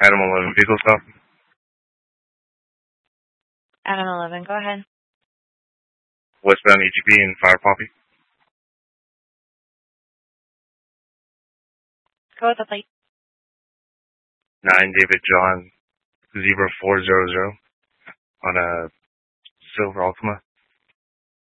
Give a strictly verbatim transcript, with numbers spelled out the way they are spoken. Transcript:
Adam eleven, vehicle stop. Adam eleven, go ahead. Westbound E G P and Fire Poppy. Go with the plate. nine David John, zero four zero zero on a silver Altima.